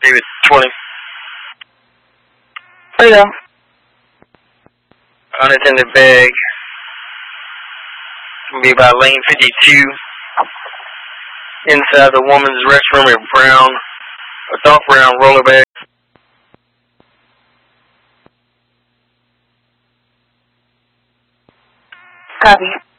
David 20. There you go. Unattended bag. Gonna be about lane 52. Inside the woman's restroom, a dark brown roller bag. Copy.